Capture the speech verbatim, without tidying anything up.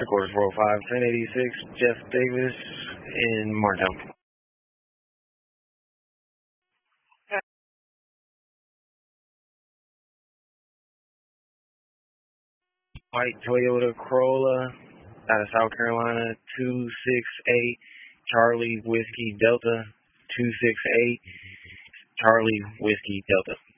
Headquarters four oh five, ten eighty-six, Jeff Davis in Martin. White Toyota Corolla out of South Carolina, two six eight Charlie Whiskey Delta, two six eight Charlie Whiskey Delta.